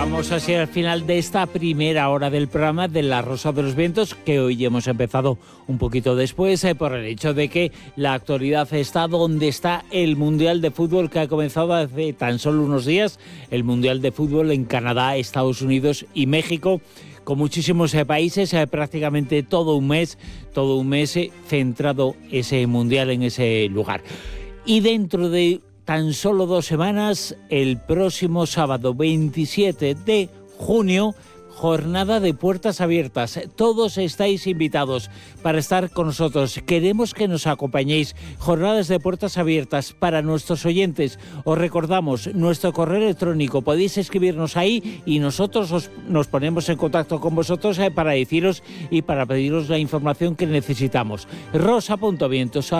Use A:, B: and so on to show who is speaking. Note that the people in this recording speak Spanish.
A: Llegamos así al final de esta primera hora del programa de La Rosa de los Vientos, que hoy hemos empezado un poquito después por el hecho de que la actualidad está donde está el Mundial de Fútbol, que ha comenzado hace tan solo unos días, el Mundial de Fútbol en Canadá, Estados Unidos y México, con muchísimos países, prácticamente todo un mes centrado ese Mundial en ese lugar. Y dentro de tan solo 2 semanas, el próximo sábado 27 de junio, jornada de puertas abiertas. Todos estáis invitados para estar con nosotros. Queremos que nos acompañéis. Jornadas de puertas abiertas para nuestros oyentes. Os recordamos nuestro correo electrónico. Podéis escribirnos ahí y nosotros nos ponemos en contacto con vosotros para deciros y para pediros la información que necesitamos. rosa.vientos